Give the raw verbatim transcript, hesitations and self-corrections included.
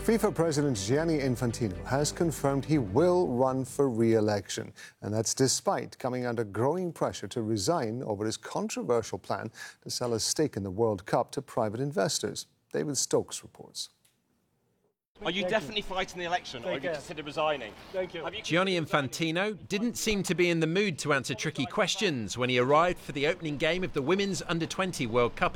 FIFA President Gianni Infantino has confirmed he will run for re-election, and that's despite coming under growing pressure to resign over his controversial plan to sell a stake in the World Cup to private investors. David Stokes reports. Are you Thank definitely you. fighting the election, Take or have you care. considered resigning? Thank you. Have you Gianni Infantino didn't seem to be in the mood to answer tricky questions when he arrived for the opening game of the Women's under twenty World Cup